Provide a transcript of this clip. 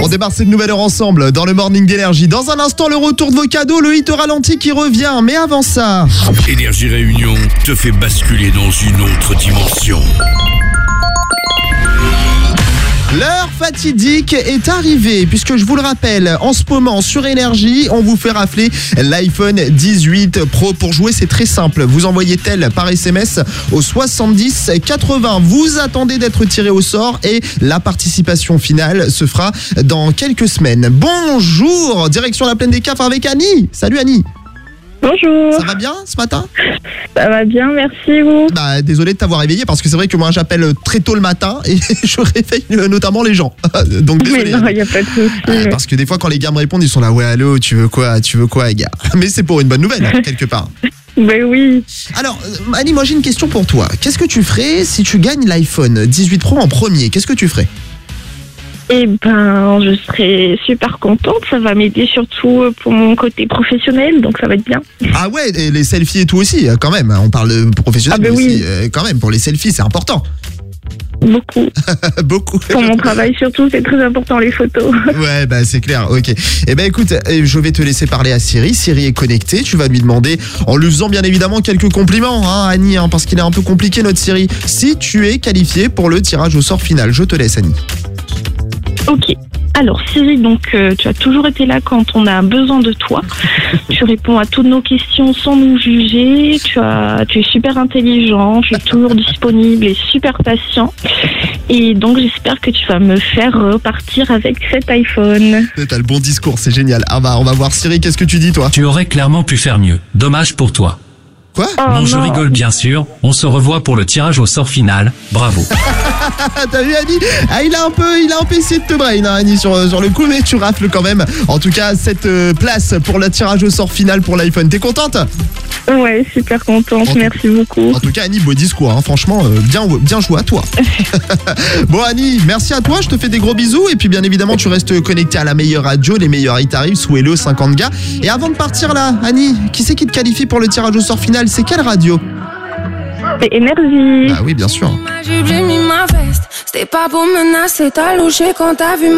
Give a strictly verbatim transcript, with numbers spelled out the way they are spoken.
On démarre cette nouvelle heure ensemble dans le Morning d'Énergie. Dans un instant, le retour de vos cadeaux, le hit au ralenti qui revient. Mais avant ça... Énergie Réunion te fait basculer dans une autre dimension. L'heure fatidique est arrivée, puisque je vous le rappelle, en ce moment sur Énergie, on vous fait rafler l'iPhone dix-huit Pro. Pour jouer, c'est très simple. Vous envoyez tel par S M S au soixante-dix quatre-vingts. Vous attendez d'être tiré au sort et la participation finale se fera dans quelques semaines. Bonjour, direction la Plaine des Cafres avec Annie. Salut Annie. Bonjour. Ça va bien ce matin ? Ça va bien, merci vous. Bah désolé de t'avoir réveillé parce que c'est vrai que moi j'appelle très tôt le matin et je réveille notamment les gens. Donc désolé. Mais non, il n'y a pas de souci. Ah, parce que des fois quand les gars me répondent ils sont là ouais allô tu veux quoi tu veux quoi les gars. Mais c'est pour une bonne nouvelle hein, quelque part. Ben oui. Alors Annie, moi j'ai une question pour toi. Qu'est-ce que tu ferais si tu gagnes l'iPhone dix-huit Pro en premier ? Qu'est-ce que tu ferais ? Eh ben, je serais super contente. Ça va m'aider surtout pour mon côté professionnel, donc ça va être bien. Ah ouais, et les selfies et tout aussi, quand même. On parle de professionnel, Ah ben mais oui. aussi, euh, quand même, pour les selfies, c'est important. Beaucoup. Beaucoup. Pour mon travail surtout, c'est très important les photos. Ouais, bah c'est clair, ok. Eh ben écoute, je vais te laisser parler à Siri. Siri est connectée, tu vas lui demander, en lui faisant bien évidemment quelques compliments, hein, Annie, hein, parce qu'il est un peu compliqué notre Siri. Si tu es qualifié pour le tirage au sort final, je te laisse Annie. Ok. Alors Siri, donc euh, tu as toujours été là quand on a besoin de toi. Tu réponds à toutes nos questions sans nous juger. Tu as, tu es super intelligent, tu es toujours disponible et super patient. Et donc j'espère que tu vas me faire repartir avec cet iPhone. T'as le bon discours, c'est génial. Ah bah on va voir Siri, qu'est-ce que tu dis toi ? Tu aurais clairement pu faire mieux. Dommage pour toi. Quoi ? Oh, non, je rigole bien sûr. On se revoit pour le tirage au sort final. Bravo. T'as vu Annie ? Ah, il a un peu, il a un peu essayé de te brain, hein, Annie, sur, sur le coup, mais tu rafles quand même. En tout cas, cette euh, place pour le tirage au sort final pour l'iPhone. T'es contente ? Ouais, super contente, En merci beaucoup. En tout cas, Annie, beau discours, hein, franchement, euh, bien, bien joué à toi. Bon, Annie, merci à toi, je te fais des gros bisous. Et puis, bien évidemment, tu restes connecté à la meilleure radio, les meilleurs hits arrivent sous Hello cinquante gars. Et avant de partir là, Annie, qui c'est qui te qualifie pour le tirage au sort final ? C'est quelle radio ? C'est Énergie. Ah oui, bien sûr. J'ai mis ma veste, c'était pas pour menacer, t'as louché quand t'as vu ma